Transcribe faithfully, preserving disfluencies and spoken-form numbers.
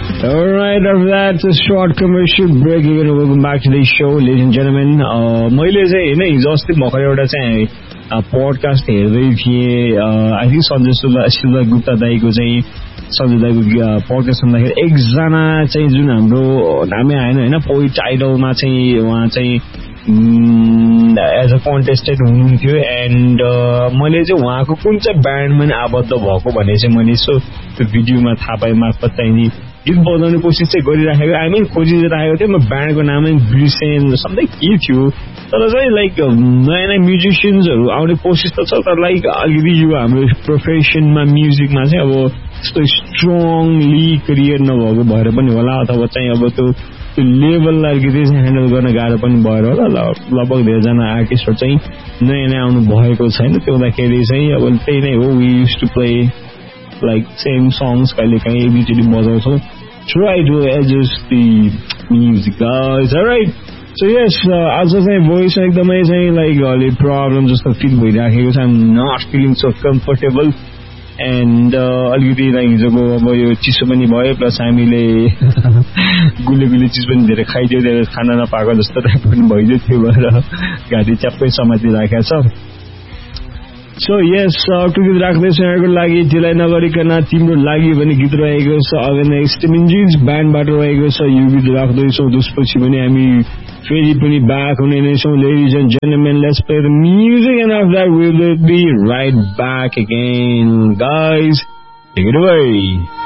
Alright, after that, a short commercial break. Again, welcome back to the show, ladies and gentlemen. मैले चाहिँ होइन हिजो अस्ति भर्खर एउटा चाहिँ पोडकास्ट हेर्दै थिएँ. आई थिङ्क सञ्जय सिल्वा गुप्ता दाईको चाहिँ सञ्जय दाईको पोडकास्ट सुन्दाखेरि एकजना चाहिँ जुन हाम्रो नामै आएन होइन पोइट आइडलमा चाहिँ उहाँ चाहिँ एज अ कन्टेस्टेन्ट हुनुहुन्थ्यो. एन्ड मैले चाहिँ उहाँको कुन चाहिँ ब्यान्डमा नि आबद्ध भएको भने चाहिँ मैले यसो त्यो भिडियोमा थाहा पाएँ मार्फत चाहिँ नि गीत बजाउने कोसिस चाहिँ गरिराखेको. आई मिन खोजिराखेको थिएँ. म ब्यान्डको नामै बिर्सेन सधैँ के थियो. तर चाहिँ लाइक नयाँ नयाँ म्युजिसियन्सहरू आउने कोसिस त छ. तर लाइक अलिकति यो हाम्रो प्रोफेसनमा म्युजिकमा चाहिँ अब त्यस्तो स्ट्रङली करियर नभएको भएर पनि होला अथवा चाहिँ अब त्यो त्यो लेभललाई अलिकति चाहिँ ह्यान्डल गर्न गाह्रो पनि भएर होला. लगभग धेरैजना आर्टिस्टहरू चाहिँ नयाँ नयाँ आउनु भएको छैन. त्यो हुँदाखेरि चाहिँ अब त्यही नै हो. We use to play like same songs कहिले काहीँ एबिचडी बजाउँछौँ. Try to adjust the music guys. Alright. So yes, आज चाहिँ भोइस एकदमै चाहिँ लाइक अलि प्रब्लम जस्तो फिल भइराखेको छ. I'm not feeling so comfortable. And अलिकति लाइक हिजोको अब यो चिसो पनि भयो प्लस हामीले गुले गुले चिज पनि धेरै खाइदियो. धेरै खाना नपाएको जस्तो टाइप पनि भइदियो. त्यो भएर घाँटी च्याप्पै समातिराखेको छ. सो यस अर्को गीत राख्दैछु यहाँको लागि. त्यसलाई नगरिकन तिम्रो लागि भने गीत रहेको छ अगेन्स्ट टिमिन्जिन्स ब्यान्डबाट रहेको छ. यो गीत राख्दैछौँ. त्यसपछि पनि हामी फेरि पनि ब्याक हुने नै छौँ. Ladies and gentlemen, let's play the music and after that we will be right back again. Guys, take it away.